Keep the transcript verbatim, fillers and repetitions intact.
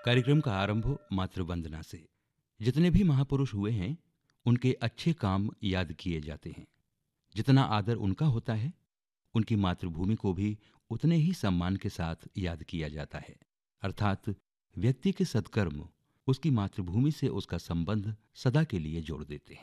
कार्यक्रम का आरंभ मातृवंदना से। जितने भी महापुरुष हुए हैं, उनके अच्छे काम याद किए जाते हैं। जितना आदर उनका होता है, उनकी मातृभूमि को भी उतने ही सम्मान के साथ याद किया जाता है। अर्थात व्यक्ति के सत्कर्म उसकी मातृभूमि से उसका संबंध सदा के लिए जोड़ देते हैं।